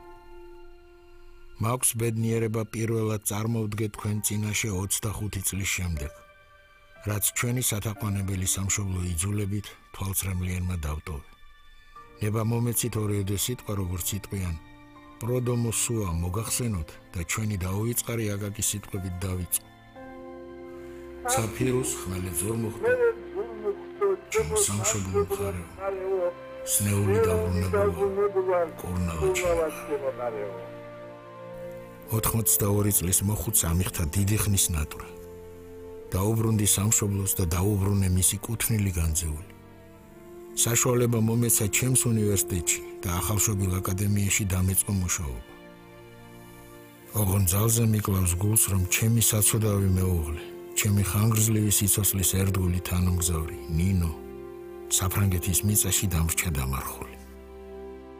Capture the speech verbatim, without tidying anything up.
მაქვს ბედნიერება პირველად წარმოვდგე თქვენ წინაშე ოცდახუთი წლის შემდეგ, რაც ჩვენი სათაყვანებელი სამშობლო იძულებით თვალწრემლიანმა დავტოვე. ნება მომეცით ორიოდე სიტყვა, როგორც იტყვიან, პროდომო სუა მოგახსენოთ და ჩვენი დაუვიწყარი აკაკი სიტყვებით დავიწყო. საფირუს ხმელე ზორმუხტო, ჩემო სამშობლო მხარეო, სნეული დაბრუნებულა, კორნალაჩი. ოთხმოცდაორი წლის მოხუცს ამიხთა დიდი ხნის ნატვრა. დაუბრუნდი სამშობლოს და დაუბრუნე მისი კუთვნილი განძეული. საშუალება მომეცა ჩემს უნივერსიტეტში და ახალშობილ აკადემიაში დამეწყო მუშაობა. ოღონ ძალზე მიკლავს გულს, რომ ჩემი საცოდავი მეუღლე, ჩემი ხანგრძლივი სიცოცხლის ერთგული თანამგზავრი, ნინო, საფრანგეთის მიწაში დამრჩა დამარხული.